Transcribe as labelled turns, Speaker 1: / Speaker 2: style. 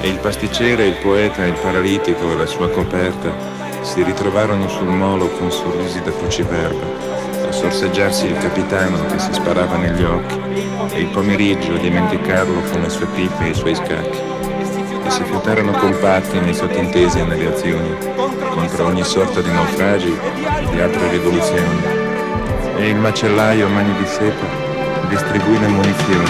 Speaker 1: e il pasticcere, il poeta, il paralitico e la sua coperta si ritrovarono sul molo con sorrisi da cruciverba, a sorseggiarsi il capitano che si sparava negli occhi e il pomeriggio a dimenticarlo con le sue pipe e i suoi scacchi, e si fiutarono compatti nei sottintesi e nelle azioni contro ogni sorta di naufragi e di altre rivoluzioni, e il macellaio a mani di seta distribuì le munizioni